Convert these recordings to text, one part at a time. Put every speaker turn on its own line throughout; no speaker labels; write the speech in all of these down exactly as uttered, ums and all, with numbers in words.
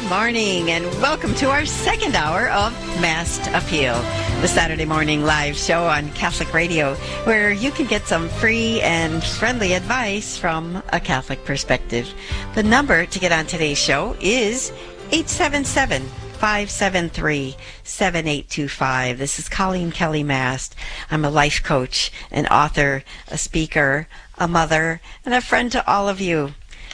morning, and welcome to our second hour of Masked Appeal, the Saturday morning live show on Catholic Radio, where you can get some free and friendly advice from a Catholic perspective. The number to get on today's show is eight seven seven, five seven three, seven eight two five. This is Colleen Kelly Mast. I'm a life coach, an author, a speaker, a mother, and a friend to all of you.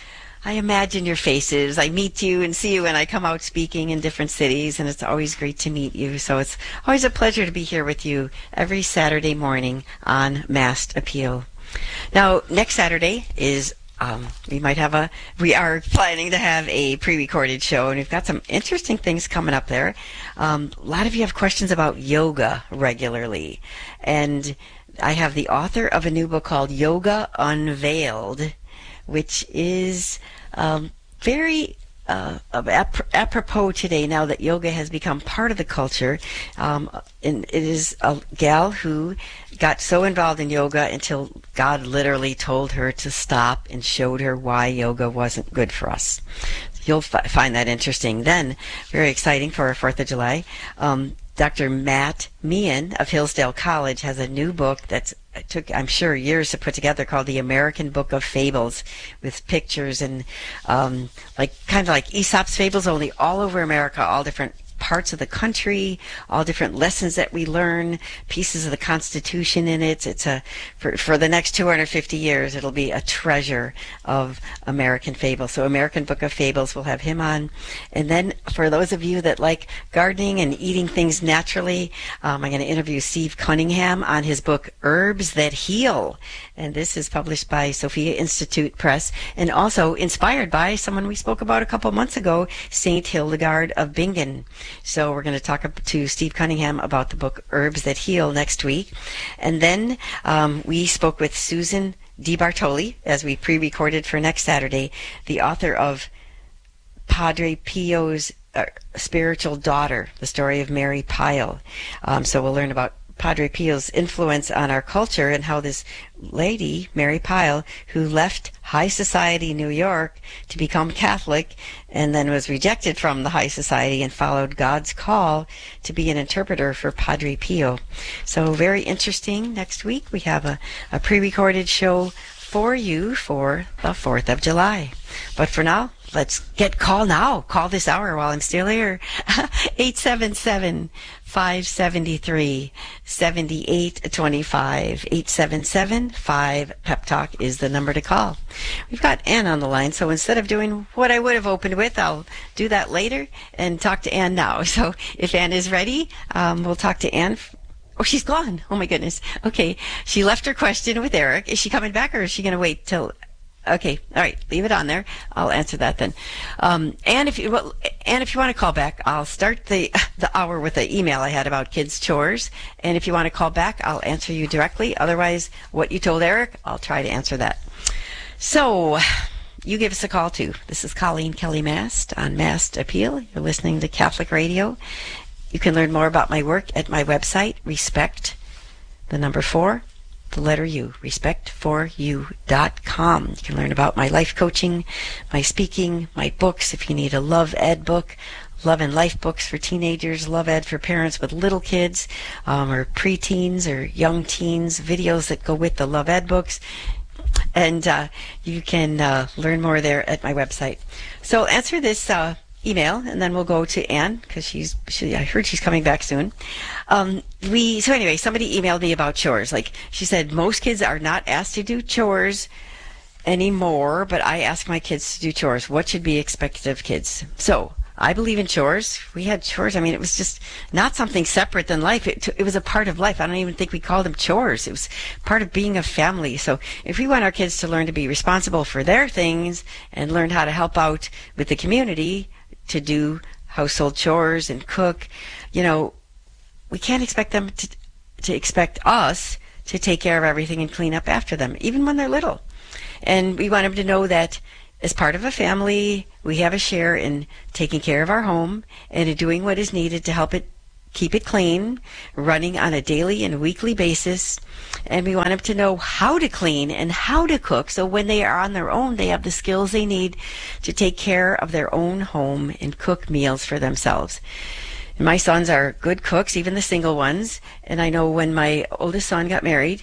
I imagine your faces. I meet you and see you when I come out speaking in different cities, and it's always great to meet you. So it's always a pleasure to be here with you every Saturday morning on Masked Appeal. Now, next Saturday is, um, we might have a, we are planning to have a pre-recorded show, and we've got some interesting things coming up there. Um, a lot of you have questions about yoga regularly, and I have the author of a new book called Yoga Unveiled, which is um, very uh, ap- apropos today now that yoga has become part of the culture. Um, and it is a gal who got so involved in yoga until God literally told her to stop and showed her why yoga wasn't good for us. You'll f- find that interesting. Then, very exciting for our fourth of July, um, Doctor Matt Meehan of Hillsdale College has a new book that's it took, I'm sure, years to put together, called The American Book of Fables, with pictures and um, like kind of like Aesop's fables, only all over America, all different parts of the country, all different lessons that we learn, pieces of the Constitution in it. It's a for, for the next two hundred fifty years, it'll be a treasure of American fables. So American Book of Fables, will have him on. And then for those of you that like gardening and eating things naturally, um, I'm going to interview Steve Cunningham on his book Herbs That Heal. And this is published by Sophia Institute Press, and also inspired by someone we spoke about a couple months ago, Saint Hildegard of Bingen. So we're going to talk to Steve Cunningham about the book Herbs That Heal next week. And then um, we spoke with Susan DiBartoli, as we pre-recorded for next Saturday, the author of Padre Pio's uh, spiritual daughter, the story of Mary Pyle. Um, so we'll learn about Padre Pio's influence on our culture and how this lady, Mary Pyle, who left high society New York to become Catholic and then was rejected from the high society and followed God's call to be an interpreter for Padre Pio. So very interesting. Next week we have a, a pre-recorded show for you for the fourth of July. But for now, let's get call now. Call this hour while I'm still here. eight seven seven, five seven three, seven eight two five. eight seven seven, five Pep Talk is the number to call. We've got Ann on the line, so instead of doing what I would have opened with, I'll do that later and talk to Ann now. So if Ann is ready, um, we'll talk to Ann. Oh, she's gone. Oh, my goodness. Okay. She left her question with Eric. Is she coming back, or is she going to wait till... Okay, all right, leave it on there. I'll answer that then. Um, and if you well, and if you want to call back, I'll start the the hour with the email I had about kids' chores. And if you want to call back, I'll answer you directly. Otherwise, what you told Eric, I'll try to answer that. So, you give us a call too. This is Colleen Kelly Mast on Masked Appeal. You're listening to Catholic Radio. You can learn more about my work at my website, Respect, the number four, the letter U, respect for you dot com. You can learn about my life coaching, my speaking, my books. If you need a Love Ed book, Love and Life books for teenagers, Love Ed for parents with little kids, um, or preteens or young teens, videos that go with the Love Ed books. And uh, you can uh, learn more there at my website. So answer this uh, email, and then we'll go to Ann, because she's she, I heard she's coming back soon. Um, we so anyway, somebody emailed me about chores. Like she said, most kids are not asked to do chores anymore, but I ask my kids to do chores. What should be expected of kids? So I believe in chores. We had chores. I mean, it was just not something separate than life. It, it was a part of life. I don't even think we called them chores. It was part of being a family. So if we want our kids to learn to be responsible for their things and learn how to help out with the community, to do household chores and cook, you know, we can't expect them to to expect us to take care of everything and clean up after them, even when they're little. And we want them to know that as part of a family, we have a share in taking care of our home and in doing what is needed to help it keep it clean, running on a daily and weekly basis. And we want them to know how to clean and how to cook, so when they are on their own, they have the skills they need to take care of their own home and cook meals for themselves. And my sons are good cooks, even the single ones. And I know when my oldest son got married,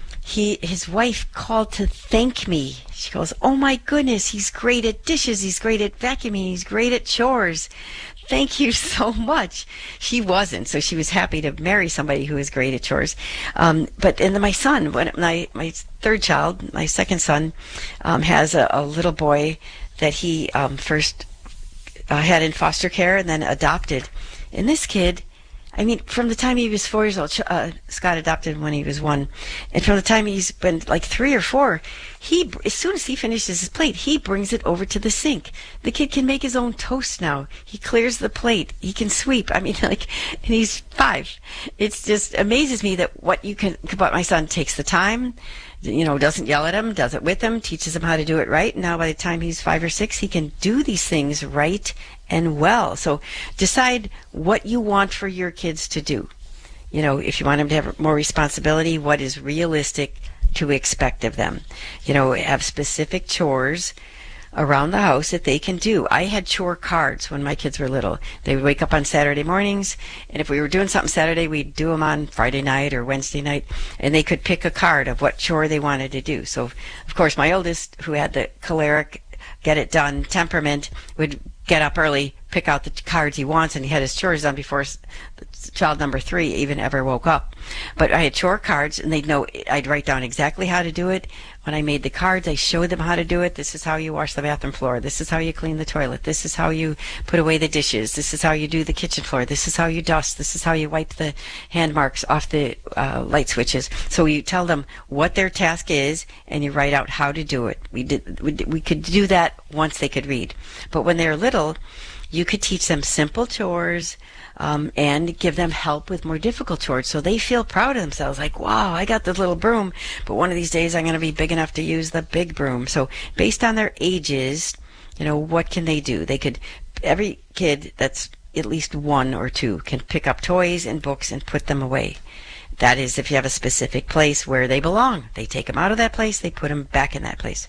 he his wife called to thank me. She goes, "Oh my goodness, he's great at dishes, he's great at vacuuming, he's great at chores. Thank you so much." She wasn't, so she was happy to marry somebody who was great at chores. Um, but and then my son, when my my third child, my second son, um, has a, a little boy that he um, first uh, had in foster care and then adopted. And this kid, I mean, from the time he was four years old, uh, Scott adopted him when he was one, and from the time he's been like three or four, he, as soon as he finishes his plate, he brings it over to the sink. The kid can make his own toast now. He clears the plate. He can sweep. I mean, like, and he's five. It's just amazes me that what you can, but my son takes the time, you know, doesn't yell at him, does it with him, teaches him how to do it right. Now, by the time he's five or six, he can do these things right and well. So decide what you want for your kids to do. You know, if you want them to have more responsibility, what is realistic to expect of them? You know, have specific chores around the house that they can do. I had chore cards when my kids were little. They would wake up on Saturday mornings, and if we were doing something Saturday, we'd do them on Friday night or Wednesday night, and they could pick a card of what chore they wanted to do. So, of course, my oldest, who had the choleric, get it done temperament, would get up early, pick out the cards he wants, and he had his chores done before child number three even ever woke up. But I had chore cards, and they'd know, I'd write down exactly how to do it. When I made the cards, I showed them how to do it. This is how you wash the bathroom floor. This is how you clean the toilet. This is how you put away the dishes. This is how you do the kitchen floor. This is how you dust. This is how you wipe the hand marks off the uh, light switches. So you tell them what their task is, and you write out how to do it. We did. We, did, we could do that once they could read. But when they're little, you could teach them simple chores, um, and give them help with more difficult chores, so they feel proud of themselves, like, wow, I got this little broom, but one of these days I'm going to be big enough to use the big broom. So based on their ages, you know, what can they do? They could, every kid that's at least one or two can pick up toys and books and put them away. That is, if you have a specific place where they belong. They take them out of that place, they put them back in that place.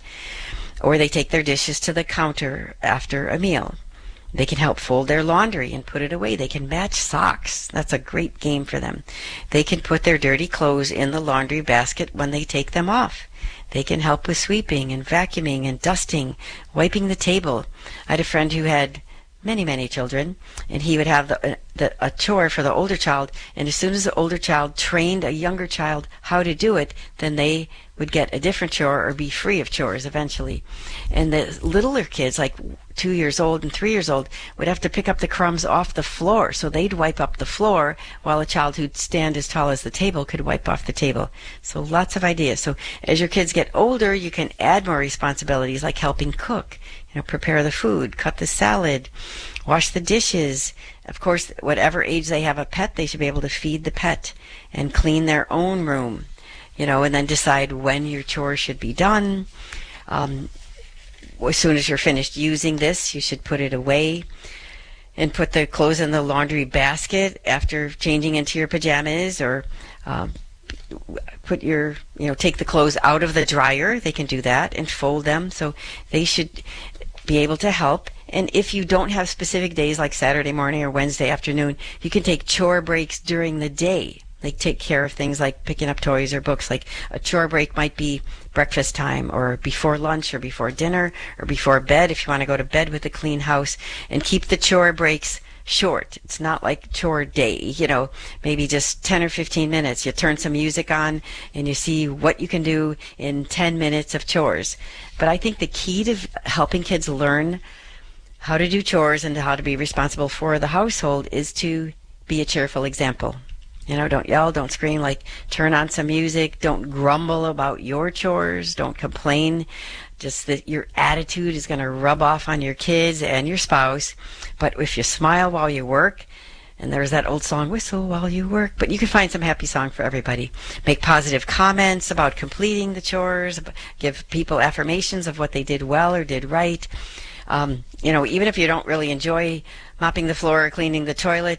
Or they take their dishes to the counter after a meal. They can help fold their laundry and put it away. They can match socks. That's a great game for them. They can put their dirty clothes in the laundry basket when they take them off. They can help with sweeping and vacuuming and dusting, wiping the table. I had a friend who had many, many children, and he would have the, the, a chore for the older child, and as soon as the older child trained a younger child how to do it, then they would get a different chore or be free of chores eventually. And the littler kids, like two years old and three years old, would have to pick up the crumbs off the floor, so they'd wipe up the floor while a child who'd stand as tall as the table could wipe off the table. So lots of ideas. So as your kids get older, you can add more responsibilities, like helping cook, you know, prepare the food, cut the salad, wash the dishes. Of course, whatever age they have a pet, they should be able to feed the pet and clean their own room, you know, and then decide when your chores should be done. Um, as soon as you're finished using this, you should put it away and put the clothes in the laundry basket after changing into your pajamas, or um, put your, you know, take the clothes out of the dryer. They can do that and fold them. So they should be able to help. And if you don't have specific days like Saturday morning or Wednesday afternoon, you can take chore breaks during the day. Like take care of things like picking up toys or books. Like a chore break might be breakfast time, or before lunch, or before dinner, or before bed if you want to go to bed with a clean house. And keep the chore breaks short. It's not like chore day, you know, maybe just ten or fifteen minutes. You turn some music on and you see what you can do in ten minutes of chores. But I think the key to helping kids learn how to do chores and how to be responsible for the household is to be a cheerful example. You know, don't yell, don't scream, like turn on some music, don't grumble about your chores, don't complain. Just that your attitude is going to rub off on your kids and your spouse. But if you smile while you work, and there's that old song, whistle while you work, but you can find some happy song for everybody. Make positive comments about completing the chores, give people affirmations of what they did well or did right. Um, you know, even if you don't really enjoy mopping the floor or cleaning the toilet,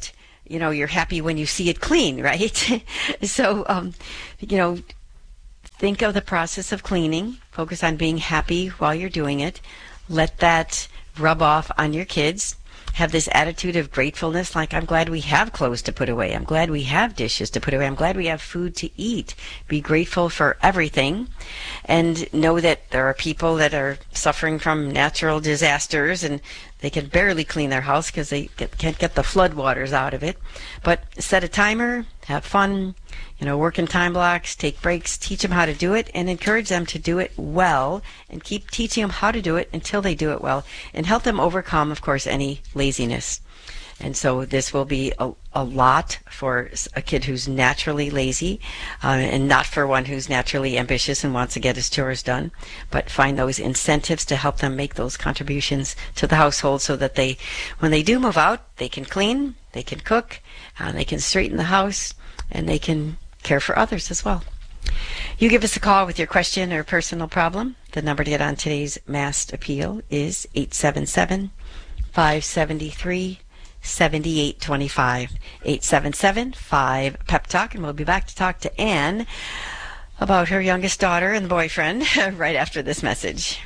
you know, you're happy when you see it clean, right? So, um, you know, think of the process of cleaning. Focus on being happy while you're doing it. Let that rub off on your kids. Have this attitude of gratefulness, like, I'm glad we have clothes to put away. I'm glad we have dishes to put away. I'm glad we have food to eat. Be grateful for everything. And know that there are people that are suffering from natural disasters and they can barely clean their house because they get, can't get the flood waters out of it. But set a timer, have fun, you know, work in time blocks, take breaks, teach them how to do it, and encourage them to do it well, and keep teaching them how to do it until they do it well, and help them overcome, of course, any laziness. And so this will be a, a lot for a kid who's naturally lazy, uh, and not for one who's naturally ambitious and wants to get his chores done. But find those incentives to help them make those contributions to the household so that they, when they do move out, they can clean, they can cook, uh, they can straighten the house, and they can care for others as well. You give us a call with your question or personal problem. The number to get on today's Masked Appeal is eight seven seven, five seven three, seven eight two five. eight seven seven, five, pep talk, and we'll be back to talk to Anne about her youngest daughter and boyfriend right after this message.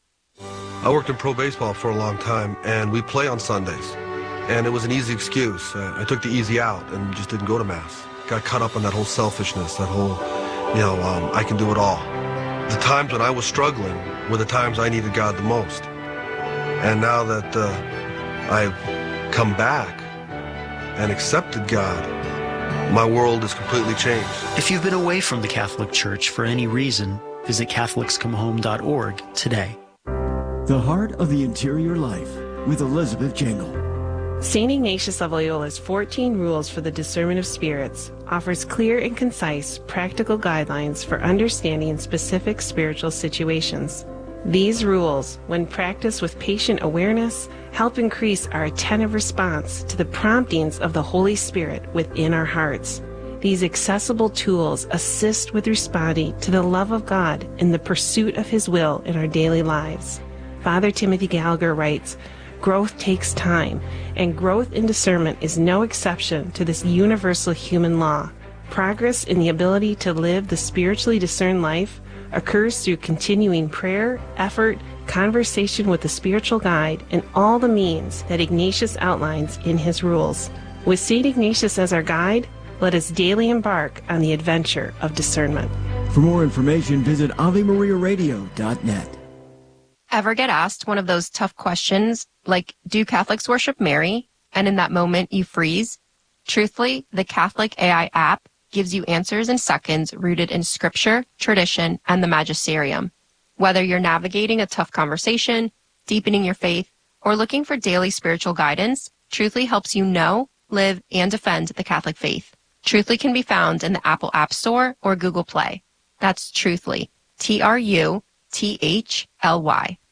I worked in pro baseball for a long time, and we play on Sundays. And it was an easy excuse. Uh, I took the easy out and just didn't go to Mass. Got caught up in that whole selfishness, that whole, you know, um, I can do it all. The times when I was struggling were the times I needed God the most. And now that uh, I've come back and accepted God, my world is completely changed.
If you've been away from the Catholic Church for any reason, visit Catholics Come Home dot org today.
The Heart of the Interior Life with Elizabeth Jangle.
Saint Ignatius of Loyola's fourteen Rules for the Discernment of Spirits offers clear and concise practical guidelines for understanding specific spiritual situations. These rules, when practiced with patient awareness, help increase our attentive response to the promptings of the Holy Spirit within our hearts. These accessible tools assist with responding to the love of God in the pursuit of His will in our daily lives. Father Timothy Gallagher writes, "Growth takes time, and growth in discernment is no exception to this universal human law. Progress in the ability to live the spiritually discerned life occurs through continuing prayer, effort, conversation with the spiritual guide, and all the means that Ignatius outlines in his rules. With Saint Ignatius as our guide, let us daily embark on the adventure of discernment."
For more information, visit Ave Maria Radio dot net.
Ever get asked one of those tough questions, like, do Catholics worship Mary? And in that moment, you freeze? Truthfully, the Catholic A I app gives you answers in seconds rooted in scripture, tradition, and the magisterium. Whether you're navigating a tough conversation, deepening your faith, or looking for daily spiritual guidance, Truthfully helps you know, live, and defend the Catholic faith. Truthfully can be found in the Apple App Store or Google Play. That's Truthfully, T R U T H L Y.